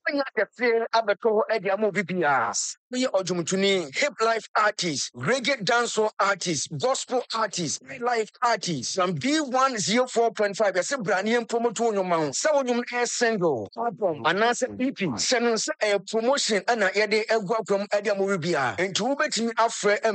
Anya kɛseɛ abɛtɔ hɔ de ama obi biara. Woyɛ ɔdwomtoni, hip life artist, reggae dancehall artist, gospel artist, life artist. From B104.5, yɛsɛ bra ne yɛmpromoto wo nnwoma ho. Sɛ wo nnwom ɛyɛ single, album, anaasɛ EP. Hyɛ no nsa ɛyɛ promotion ɛna yɛde agu akwan mu de ama obi biara. Enti wobɛtumi afrɛ